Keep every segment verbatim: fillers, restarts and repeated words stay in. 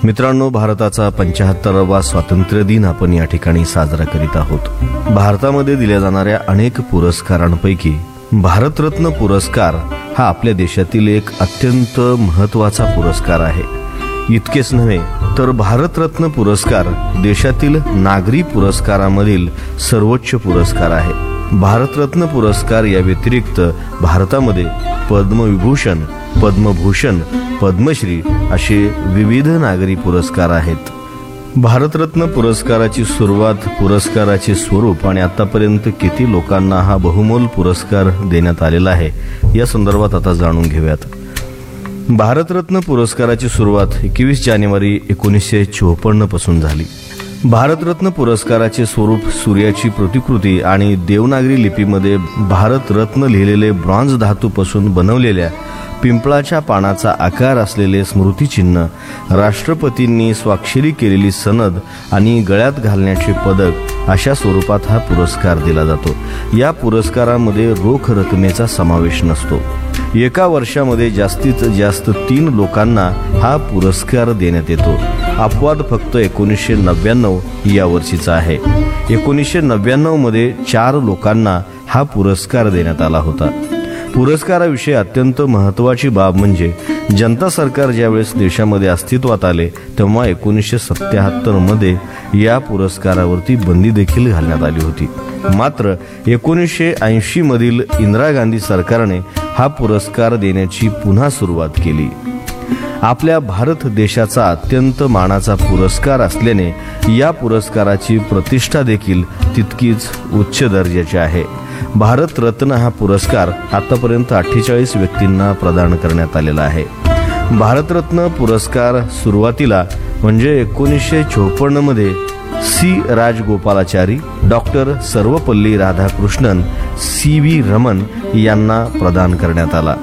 मित्रांनो, भारताचा पंच्याहत्तरावा स्वातंत्र्य दिन आपण या ठिकाणी साजरा करीत आहोत. भारतामध्ये दिल्या जाणाऱ्या अनेक पुरस्कारांपैकी भारतरत्न पुरस्कार हा आपल्या देशातील एक अत्यंत महत्त्वाचा पुरस्कार आहे. इतकेच नव्हे तर भारतरत्न पुरस्कार देशातील नागरी पुरस्कारामधील सर्वोच्च पुरस्कार आहे. भारतरत्न पुरस्कार या व्यतिरिक्त भारतामध्ये पद्मविभूषण, पद्मभूषण, पद्मश्री असे विविध नागरी पुरस्कार आहेत. भारतरत्न पुरस्काराची सुरुवात, पुरस्काराचे स्वरूप आणि आतापर्यंत किती लोकांना हा बहुमोल पुरस्कार देण्यात आलेला आहे या संदर्भात आता जाणून घेऊयात. भारतरत्न पुरस्काराची सुरुवात एकवीस जानेवारी एकोणीसशे चोपन्न पासून झाली. भारतरत्न पुरस्काराचे स्वरूप सूर्याची प्रतिकृती आणि देवनागरी लिपीमध्ये भारतरत्न लिहिलेले ब्रॉन्झ धातूपासून बनवलेल्या पिंपळाच्या पानाचा आकार असलेले स्मृतिचिन्ह, राष्ट्रपतींनी स्वाक्षरी केलेली सनद आणि गळ्यात घालण्याचे पदक अशा स्वरूपात हा पुरस्कार दिला जातो. या पुरस्कारामध्ये रोख रकमेचा समावेश नसतो. एका वर्षामध्ये जास्तीत जास्त तीन लोकांना हा पुरस्कार देण्यात येतो. अपवाद फक्त एकोणीसशे नव्याण्णव या वर्षीचा आहे. एकोणीसशे नव्याण्णव मध्ये चार लोकांना हा पुरस्कार देण्यात आला होता. पुरस्काराविषयी अत्यंत महत्त्वाची बाब म्हणजे जनता सरकार ज्यावेळेस देशामध्ये अस्तित्वात आले तेव्हा एकोणीसशे सत्याहत्तर मध्ये या पुरस्कारावरती बंदी देखील घालण्यात आली होती. मात्र एकोणीसशे ऐंशी मधील इंदिरा गांधी सरकारने हा पुरस्कार देण्याची पुन्हा सुरुवात केली. आपल्या भारत देशाचा अत्यंत मानाचा पुरस्कार असल्याने या पुरस्काराची प्रतिष्ठा देखील तितकीच उच्च दर्जाची आहे. भारतरत्न हा पुरस्कार आतापर्यंत अठ्ठेचाळीस व्यक्तींना प्रदान करण्यात आलेला आहे. भारतरत्न पुरस्कार सुरुवातीला म्हणजे एकोणीसशे चोपन्न मध्ये C Rajagopalachari, doctor Sarvepalli Radhakrishnan, C V Raman यांना प्रदान करण्यात आला.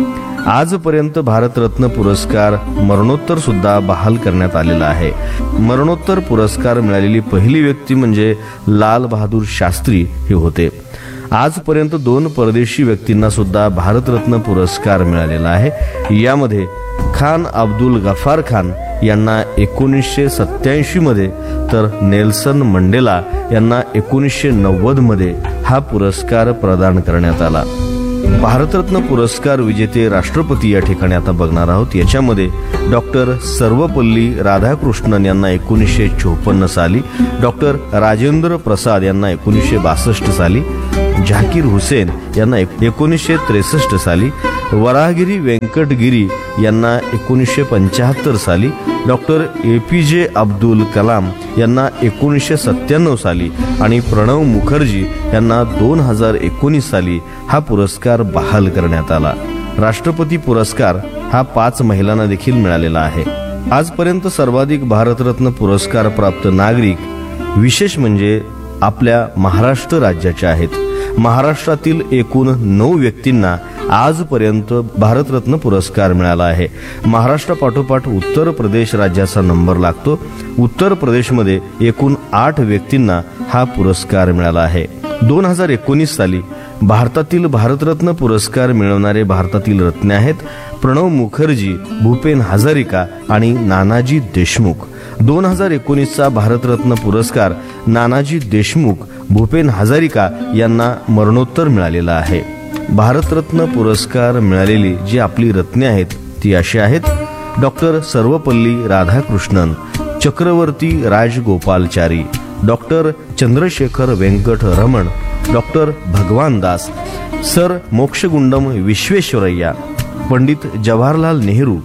आजपर्यंत भारतरत्न पुरस्कार मरणोत्तर सुद्धा बहाल करण्यात आलेला आहे. मरणोत्तर पुरस्कार मिळालेली पहिली व्यक्ती म्हणजे लाल बहादूर शास्त्री हे होते. आजपर्यंत दोन परदेशी व्यक्तींना सुद्धा भारतरत्न पुरस्कार मिळालेला आहे. यामध्ये खान अब्दुल गफार खान यांना एकोणीसशे सत्याऐंशी मध्ये तर नेल्सन मंडेला यांना एकोणीसशे नव्वद मध्ये हा पुरस्कार प्रदान करण्यात आला. भारतरत्न पुरस्कार विजेते राष्ट्रपती या ठिकाणी आता बघणार आहोत. याच्यामध्ये डॉक्टर सर्वपल्ली राधाकृष्णन यांना एकोणीसशे चोपन्न साली, डॉक्टर राजेंद्र प्रसाद यांना एकोणीसशे बासष्ट साली, झाकीर हुसेन यांना एकोणीसशे त्रेसष्ट साली, वराहगिरी व्यंकटगिरी यांना एकोणीसशे पंच्याहत्तर साली, डॉक्टर ए पी जे अब्दुल कलाम यांना एकोणीसशे सत्त्याण्णव साली आणि प्रणव मुखर्जी यांना दोन हजार एकोणीस साली हा पुरस्कार बहाल करण्यात आला. राष्ट्रपती पुरस्कार हा पाच महिलांना देखील मिळालेला आहे. आजपर्यंत सर्वाधिक भारतरत्न पुरस्कार प्राप्त नागरिक विशेष म्हणजे आपल्या महाराष्ट्र राज्याचे आहेत. महाराष्ट्रातील एकूण नऊ व्यक्तींना आजपर्यंत भारतरत्न पुरस्कार मिळाला आहे. महाराष्ट्रापाठोपाठ उत्तर प्रदेश राज्याचा नंबर लागतो. उत्तर प्रदेशमध्ये एकूण आठ व्यक्तींना हा पुरस्कार मिळाला आहे. दोन हजार एकोणीस साली भारतातील भारतरत्न पुरस्कार मिळवणारे भारतातील रत्ने आहेत प्रणव मुखर्जी, भूपेन हजारिका आणि नानाजी देशमुख. दोन हजार एकोणीसचा भारतरत्न पुरस्कार नानाजी देशमुख, भूपेन हजारिका यांना मरणोत्तर मिळालेला आहे. भारतरत्न पुरस्कार मिळालेली जी आपली रत्ने आहेत ती अशी आहेत: doctor Sarvepalli Radhakrishnan, Chakraborty Rajagopalachari, doctor Chandrashekhar Venkat Raman, doctor भगवान दास, सर मोक्षगुंडम विश्वेश्वरय्या, पंडित जवाहरलाल नेहरू,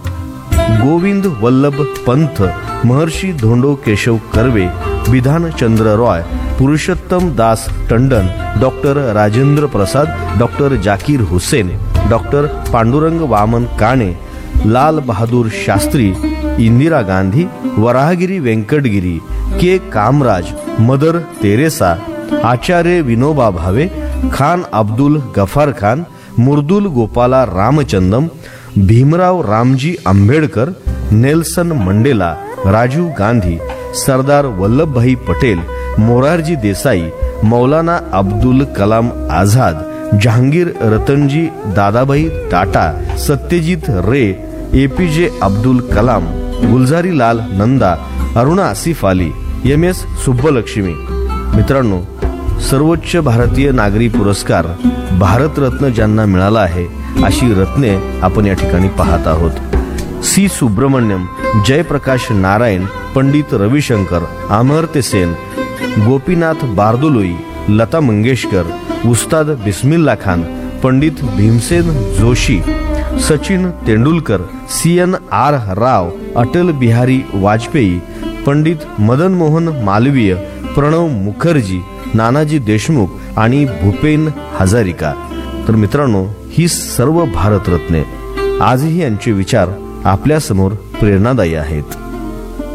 गोविंद वल्लभ पंत, महर्षी Dhondo Keshav Karve, Bidhan Chandra Roy, Purushottam Das Tandon, doctor Rajendra Prasad, doctor Zakir Hussain, doctor Pandurang Vaman Kane, Lal Bahadur Shastri, Indira Gandhi, Varahagiri Venkatagiri, के कामराज, मदर तेरेसा, आचार्य विनोबा भावे, खान अब्दुल गफार खान, मुर्दुल गोपाला रामचंदम, भीमराव रामजी आंबेडकर, नेल्सन मंडेला, राजीव गांधी, सरदार वल्लभभाई पटेल, मोरारजी देसाई, मौलाना अब्दुल कलाम आझाद, जहांगीर रतनजी दादाभाई टाटा, सत्यजित रे, ए पी जे अब्दुल कलाम, गुलजारीलाल नंदा, अरुणा आसिफ अली, एम एस सुब्बलक्ष्मी. मित्रांनो, सर्वोच्च भारतीय नागरी पुरस्कार भारतरत्न ज्यांना मिळाला आहे अशी रत्ने आपण या ठिकाणी पाहत आहोत. सी सुब्रमण्यम, जयप्रकाश नारायण, पंडित रविशंकर, अमर्त्य सेन, गोपीनाथ बारदोलोई, लता मंगेशकर, उस्ताद Bismillah Khan, Pandit Bhimsen Joshi, Sachin Tendulkar, C N R राव, अटल बिहारी वाजपेयी, पंडित मदन मोहन मालवीय, प्रणव मुखर्जी, नानाजी देशमुख आणि भूपेन हजारिका. तर मित्रांनो, ही सर्व भारतरत्ने आजही यांचे विचार आपल्या समोर प्रेरणादायी आहेत.